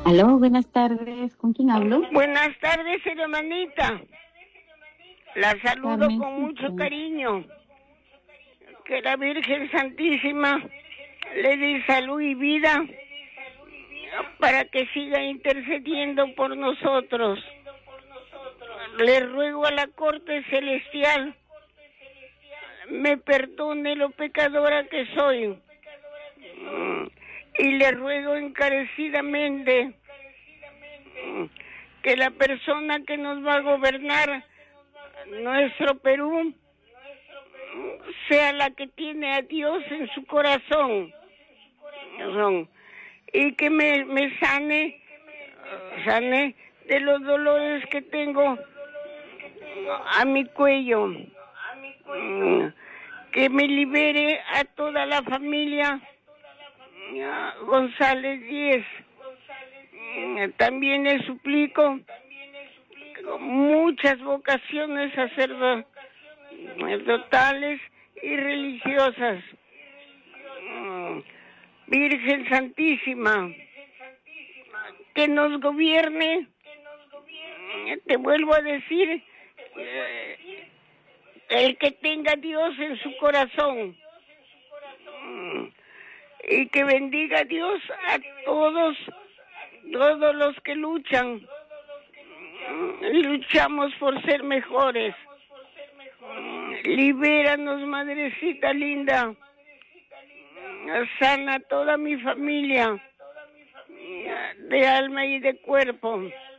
Aló, buenas tardes. ¿Con quién hablo? Buenas tardes, hermanita. La saludo con Carmencita. mucho cariño. Que la Virgen Santísima le dé salud y vida para que siga intercediendo por nosotros. Le ruego a la corte celestial me perdone lo pecadora que soy. Y le ruego encarecidamente que la persona que nos va a gobernar nuestro Perú sea la que tiene a Dios en su corazón y que me sane de los dolores que tengo a mi cuello, que me libere a toda la familia González Díez. También le suplico muchas vocaciones sacerdotales y religiosas. Virgen Santísima, que nos gobierne. Te vuelvo a decir, el que tenga a Dios en su corazón, y que bendiga a Dios a todos los que luchamos por ser mejores. Libéranos, madrecita linda. Sana a toda mi familia, de alma y de cuerpo.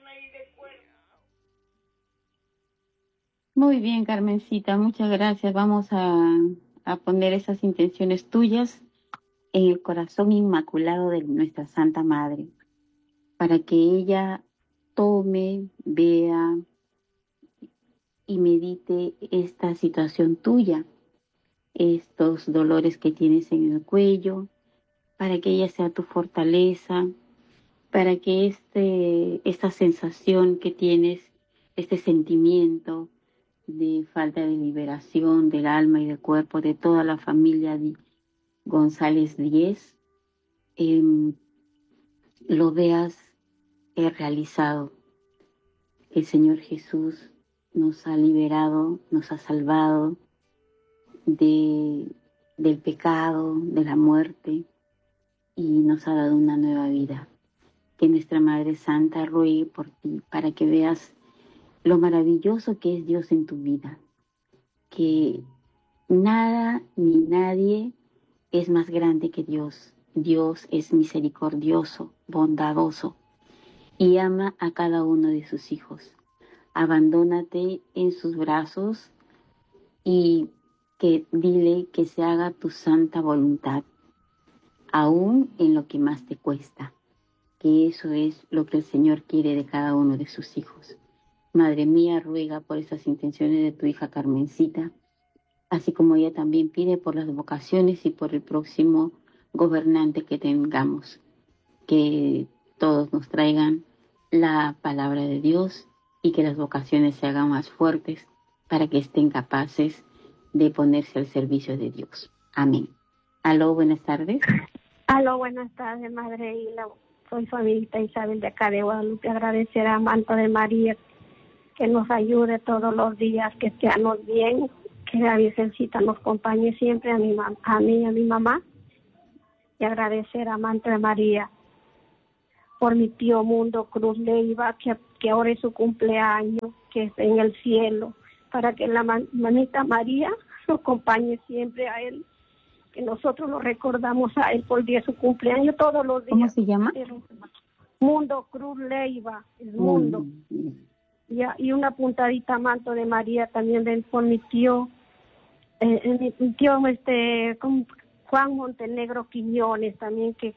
Muy bien, Carmencita, muchas gracias. Vamos a poner esas intenciones tuyas en el corazón inmaculado de nuestra Santa Madre, para que ella tome, vea y medite esta situación tuya, estos dolores que tienes en el cuello, para que ella sea tu fortaleza, para que esta sensación que tienes, este sentimiento de falta de liberación del alma y del cuerpo de toda la familia de González Díez, lo veas realizado. El Señor Jesús nos ha liberado, nos ha salvado del pecado, de la muerte, y nos ha dado una nueva vida. Que nuestra Madre Santa ruegue por ti para que veas lo maravilloso que es Dios en tu vida, que nada ni nadie es más grande que Dios. Dios es misericordioso, bondadoso y ama a cada uno de sus hijos. Abandónate en sus brazos y que dile que se haga tu santa voluntad, aún en lo que más te cuesta, que eso es lo que el Señor quiere de cada uno de sus hijos. Madre mía, ruega por esas intenciones de tu hija Carmencita, así como ella también pide por las vocaciones y por el próximo gobernante que tengamos, que todos nos traigan la palabra de Dios y que las vocaciones se hagan más fuertes para que estén capaces de ponerse al servicio de Dios. Amén. Aló, buenas tardes. Aló, buenas tardes, Madre Hila. Soy su amiguita Isabel de acá de Guadalupe. Agradecer a Manto de María que nos ayude todos los días, que estemos bien, que la Virgencita nos acompañe siempre, a mí y a mi mamá. Y agradecer a Manto de María por mi tío Mundo Cruz Leiva, que ahora es su cumpleaños, que está en el cielo, para que la manita María nos acompañe siempre a él, que nosotros lo recordamos a él por el día de su cumpleaños todos los días. ¿Cómo se llama? Mundo Cruz Leiva, es Mundo. Y una puntadita Manto de María también por mi tío, mi tío Juan Montenegro Quiñones también, que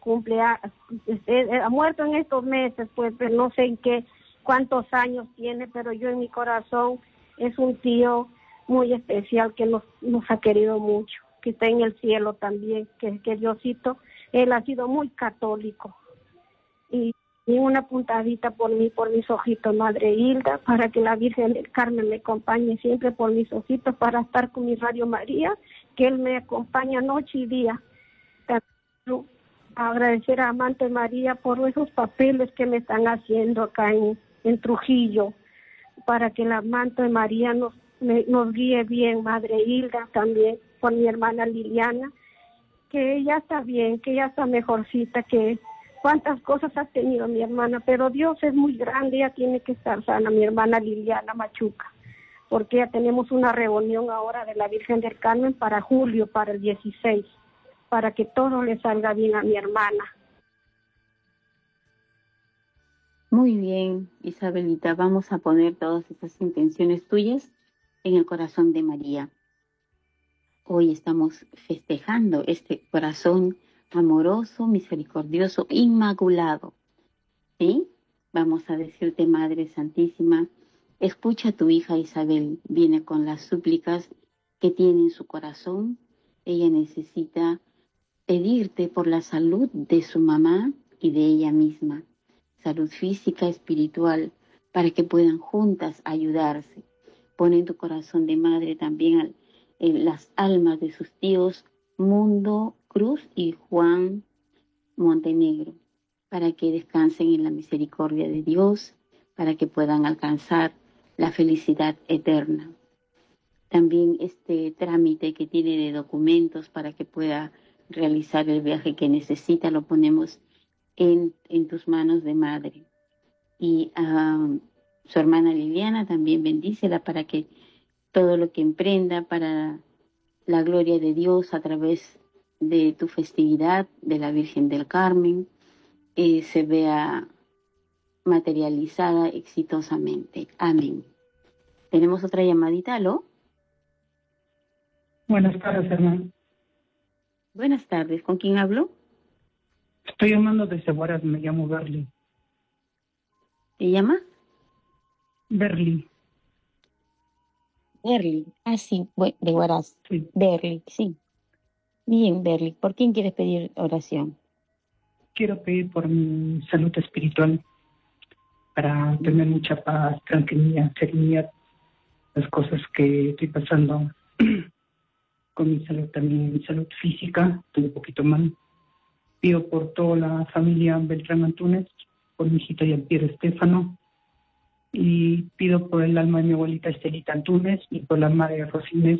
ha muerto en estos meses, pues, pero no sé cuántos años tiene, pero yo en mi corazón es un tío muy especial que nos ha querido mucho, que está en el cielo también, que Diosito, él ha sido muy católico. Y una puntadita por mí, por mis ojitos, Madre Hilda, para que la Virgen del Carmen me acompañe siempre por mis ojitos, para estar con mi Radio María, que él me acompaña noche y día. agradecer a Amante María por esos papeles que me están haciendo acá en Trujillo, para que la Amante María nos guíe bien, Madre Hilda también, con mi hermana Liliana, que ella está bien, que ella está mejorcita, que cuántas cosas ha tenido mi hermana, pero Dios es muy grande, ella tiene que estar sana, mi hermana Liliana Machuca, porque ya tenemos una reunión ahora de la Virgen del Carmen para julio, para el 16, para que todo le salga bien a mi hermana. Muy bien, Isabelita, vamos a poner todas esas intenciones tuyas en el corazón de María. Hoy estamos festejando este corazón amoroso, misericordioso, inmaculado. ¿Sí? Vamos a decirte, Madre Santísima, escucha a tu hija Isabel, viene con las súplicas que tiene en su corazón. Ella necesita pedirte por la salud de su mamá y de ella misma, salud física, espiritual, para que puedan juntas ayudarse. Pone en tu corazón de madre también las almas de sus tíos Mundo Cruz y Juan Montenegro, para que descansen en la misericordia de Dios, para que puedan alcanzar la felicidad eterna. También este trámite que tiene de documentos para que pueda realizar el viaje que necesita, lo ponemos en tus manos de madre. Y a su hermana Liliana también bendícela para que todo lo que emprenda para la gloria de Dios a través de tu festividad de la Virgen del Carmen se vea materializada exitosamente. Amén. ¿Tenemos otra llamadita? ¿Aló? Buenas tardes, hermano. Buenas tardes. ¿Con quién hablo? Estoy llamando desde Huaraz, me llamo Berly. ¿Te llama? Berly. Berly. Ah, sí, de Huaraz. Sí. Berly, sí. Bien, Berly. ¿Por quién quieres pedir oración? Quiero pedir por mi salud espiritual, para tener mucha paz, tranquilidad, serenidad, las cosas que estoy pasando con mi salud también, mi salud física, estoy un poquito mal. Pido por toda la familia Beltrán Antúnez, por mi hijita Jean-Pierre Estefano, y pido por el alma de mi abuelita Estelita Antúnez y por la madre de Rosinés,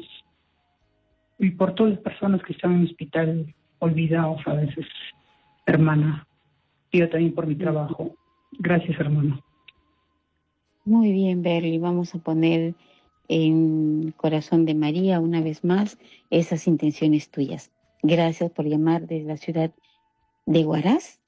y por todas las personas que están en el hospital olvidados a veces, hermana. Pido también por mi trabajo. Gracias, hermano. Muy bien, Berly. Vamos a poner en corazón de María una vez más esas intenciones tuyas. Gracias por llamar desde la ciudad de Huaraz.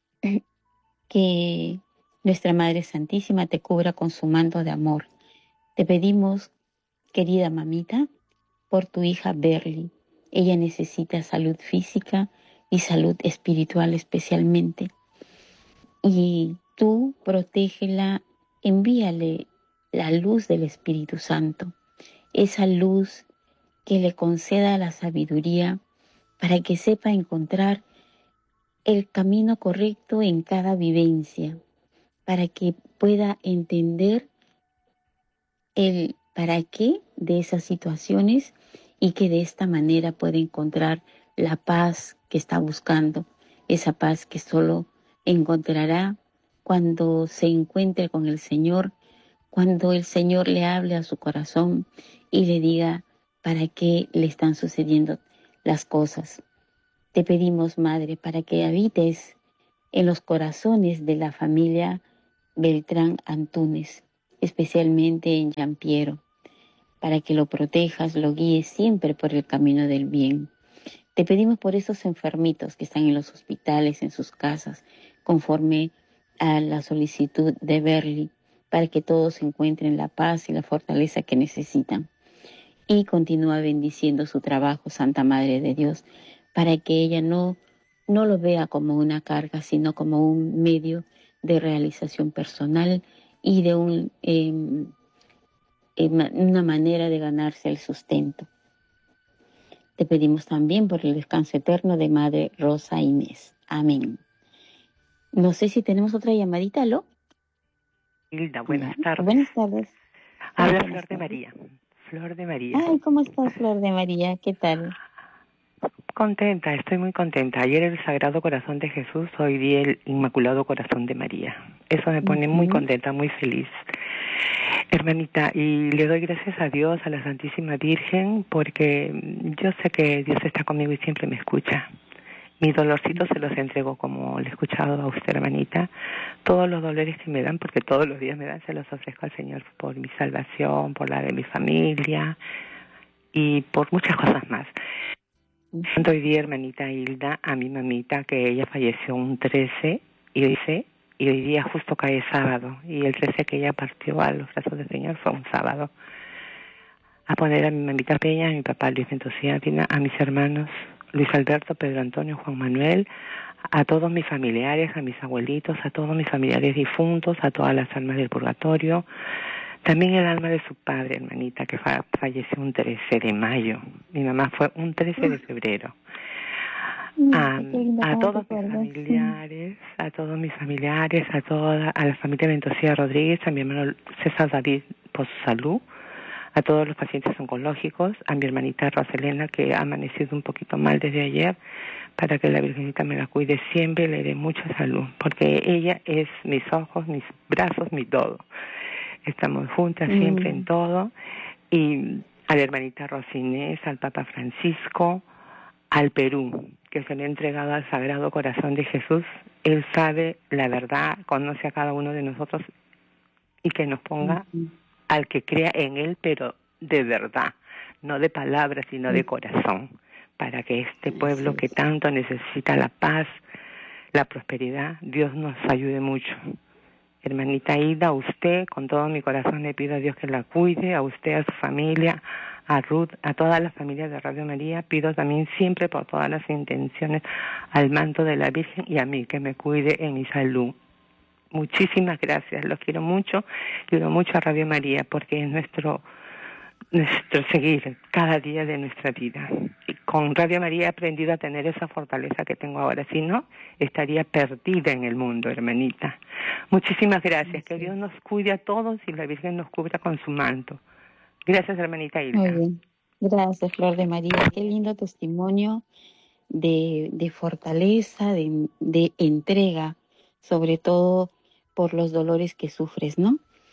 Que nuestra Madre Santísima te cubra con su manto de amor. Te pedimos, querida mamita, por tu hija Berly. Ella necesita salud física y salud espiritual especialmente. Y tú protégela, envíale la luz del Espíritu Santo, esa luz que le conceda la sabiduría para que sepa encontrar el camino correcto en cada vivencia, para que pueda entender el para qué de esas situaciones y que de esta manera pueda encontrar la paz que está buscando, esa paz que solo encontrará cuando se encuentre con el Señor, cuando el Señor le hable a su corazón y le diga para qué le están sucediendo las cosas. Te pedimos, Madre, para que habites en los corazones de la familia Beltrán Antúnez, especialmente en Giampiero, para que lo protejas, lo guíes siempre por el camino del bien. Te pedimos por esos enfermitos que están en los hospitales, en sus casas, conforme a la solicitud de Berly, para que todos encuentren la paz y la fortaleza que necesitan. Y continúa bendiciendo su trabajo, Santa Madre de Dios, para que ella no lo vea como una carga, sino como un medio de realización personal y de una manera de ganarse el sustento. Te pedimos también por el descanso eterno de Madre Rosa Inés. Amén. No sé si tenemos otra llamadita, ¿aló? Hilda, buenas tardes. Buenas tardes. Habla Buenas Flor de tardes. María. Flor de María. Ay, ¿cómo estás, Flor de María? ¿Qué tal? contenta, estoy muy contenta. Ayer el Sagrado Corazón de Jesús, hoy día el Inmaculado Corazón de María. Eso me pone muy contenta, muy feliz. Hermanita, y le doy gracias a Dios, a la Santísima Virgen, porque yo sé que Dios está conmigo y siempre me escucha. Mis dolorcitos se los entrego, como le he escuchado a usted, hermanita. Todos los dolores que me dan, porque todos los días me dan, se los ofrezco al Señor por mi salvación, por la de mi familia y por muchas cosas más. Hoy día, hermanita Hilda, a mi mamita, que ella falleció un 13 y hoy día justo cae sábado, y el 13 que ella partió a los brazos del Señor fue un sábado. A poner a mi mamita Peña, a mi papá Luis Ventosía, a mis hermanos Luis Alberto, Pedro Antonio, Juan Manuel, a todos mis familiares, a mis abuelitos, a todos mis familiares difuntos, a todas las almas del purgatorio. También el alma de su padre, hermanita, que falleció un 13 de mayo. Mi mamá fue un 13 de febrero. A todos mis familiares, a la familia Ventosía Rodríguez, a mi hermano César David por su salud, a todos los pacientes oncológicos, a mi hermanita Roselena, que ha amanecido un poquito mal desde ayer, para que la Virgencita me la cuide siempre, le dé mucha salud, porque ella es mis ojos, mis brazos, mi todo. Estamos juntas siempre en todo. Y a la hermanita Rosinés, al Papa Francisco, al Perú, que se le ha entregado al Sagrado Corazón de Jesús. Él sabe la verdad, conoce a cada uno de nosotros, y que nos ponga al que crea en Él, pero de verdad, no de palabras, sino de corazón, para que este pueblo que tanto necesita la paz, la prosperidad, Dios nos ayude mucho. Hermanita Hilda, a usted, con todo mi corazón le pido a Dios que la cuide, a usted, a su familia, a Ruth, a todas las familias de Radio María. Pido también siempre por todas las intenciones al manto de la Virgen y a mí, que me cuide en mi salud. Muchísimas gracias, los quiero mucho a Radio María, porque es nuestro seguir cada día de nuestra vida. Y con Radio María he aprendido a tener esa fortaleza que tengo ahora, si no, estaría perdida en el mundo, hermanita. Muchísimas gracias, que Dios nos cuide a todos y la Virgen nos cubra con su manto. Gracias, hermanita Hilda. Muy bien, gracias, Flor de María, qué lindo testimonio de fortaleza, de entrega, sobre todo por los dolores que sufres, ¿no?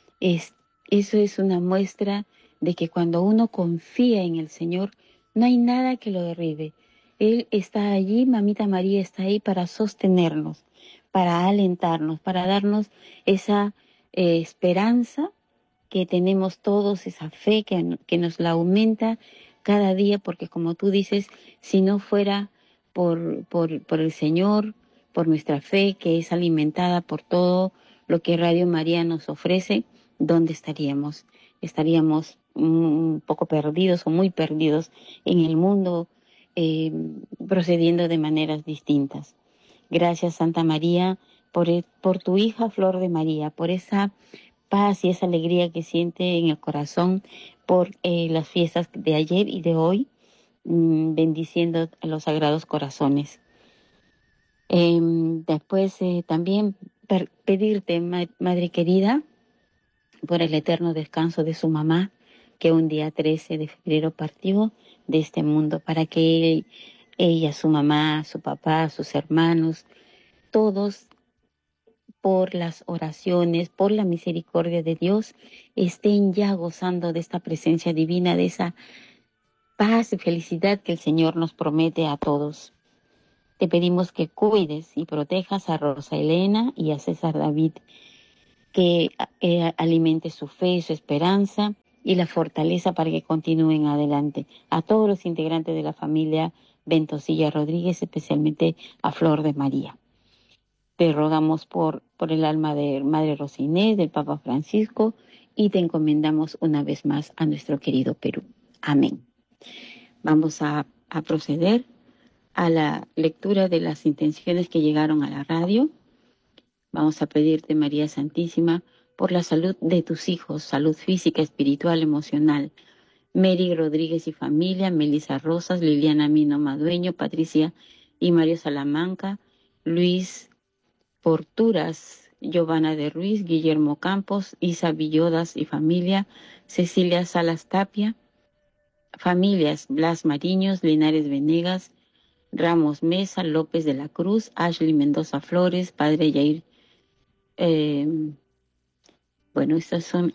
Eso es una muestra de que cuando uno confía en el Señor, no hay nada que lo derribe. Él está allí, Mamita María está ahí para sostenernos, para alentarnos, para darnos esa esperanza que tenemos todos, esa fe que nos la aumenta cada día, porque como tú dices, si no fuera por el Señor, por nuestra fe que es alimentada por todo lo que Radio María nos ofrece, ¿dónde estaríamos? Estaríamos un poco perdidos o muy perdidos en el mundo, procediendo de maneras distintas. Gracias, Santa María, por tu hija Flor de María, por esa paz y esa alegría que siente en el corazón por las fiestas de ayer y de hoy, bendiciendo a los Sagrados Corazones. Después también pedirte, Madre querida, por el eterno descanso de su mamá, que un día 13 de febrero partió de este mundo, para que ella, su mamá, su papá, sus hermanos, todos, por las oraciones, por la misericordia de Dios, estén ya gozando de esta presencia divina, de esa paz y felicidad que el Señor nos promete a todos. Te pedimos que cuides y protejas a Rosa Elena y a César David, que alimente su fe, su esperanza y la fortaleza para que continúen adelante. A todos los integrantes de la familia Ventosilla Rodríguez, especialmente a Flor de María. Te rogamos por el alma de Madre Rosinés, del Papa Francisco, y te encomendamos una vez más a nuestro querido Perú. Amén. Vamos a proceder a la lectura de las intenciones que llegaron a la radio. Vamos a pedirte, María Santísima, por la salud de tus hijos, salud física, espiritual, emocional. Mary Rodríguez y familia, Melissa Rosas, Liliana Mino Madueño, Patricia y Mario Salamanca, Luis Porturas, Giovanna de Ruiz, Guillermo Campos, Isa Villodas y familia, Cecilia Salas Tapia, familias Blas Mariños, Linares Venegas, Ramos Mesa, López de la Cruz, Ashley Mendoza Flores, Padre Yair. Bueno, estas son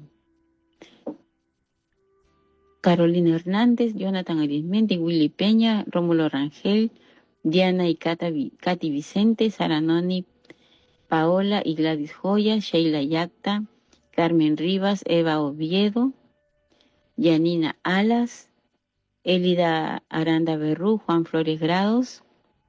Carolina Hernández, Jonathan Arizmendi, Willy Peña, Rómulo Rangel, Diana y Katy Vicente, Sara Noni, Paola y Gladys Joya, Sheila Yacta, Carmen Rivas, Eva Oviedo, Yanina Alas, Elida Aranda Berrú, Juan Flores Grados,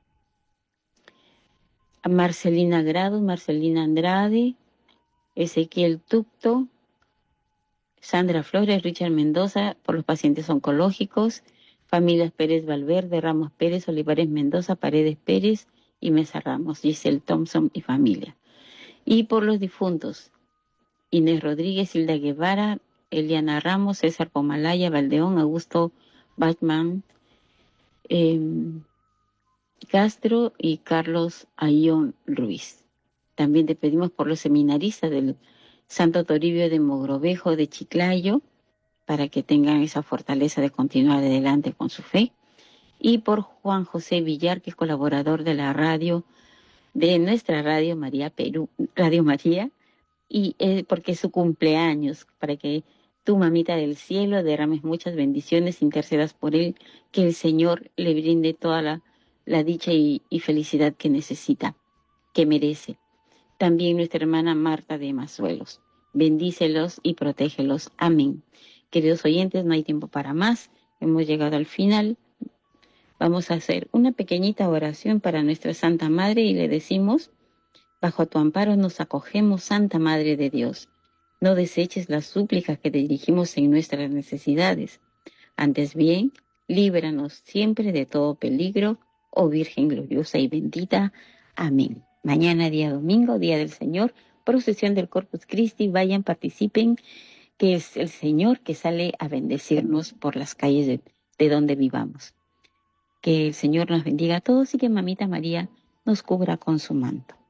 Marcelina Grados, Marcelina Andrade, Ezequiel Tupto, Sandra Flores, Richard Mendoza, por los pacientes oncológicos, Familias Pérez Valverde, Ramos Pérez, Olivares Mendoza, Paredes Pérez y Mesa Ramos, Giselle Thompson y familia. Y por los difuntos, Inés Rodríguez, Hilda Guevara, Eliana Ramos, César Pomalaya, Valdeón, Augusto Bachman, Castro y Carlos Ayón Ruiz. También te pedimos por los seminaristas del Santo Toribio de Mogrovejo de Chiclayo, para que tengan esa fortaleza de continuar adelante con su fe. Y por Juan José Villar, que es colaborador de la radio, de nuestra Radio María Perú, Radio María, y porque es su cumpleaños, para que tu mamita del cielo derrames muchas bendiciones, intercedas por él, que el Señor le brinde toda la dicha y felicidad que necesita, que merece. También nuestra hermana Marta de Mazuelos. Bendícelos y protégelos. Amén. Queridos oyentes, no hay tiempo para más. Hemos llegado al final. Vamos a hacer una pequeñita oración para nuestra Santa Madre y le decimos: bajo tu amparo nos acogemos, Santa Madre de Dios. No deseches las súplicas que te dirigimos en nuestras necesidades. Antes bien, líbranos siempre de todo peligro, oh Virgen gloriosa y bendita. Amén. Mañana, día domingo, día del Señor, procesión del Corpus Christi. Vayan, participen, que es el Señor que sale a bendecirnos por las calles de donde vivamos. Que el Señor nos bendiga a todos y que Mamita María nos cubra con su manto.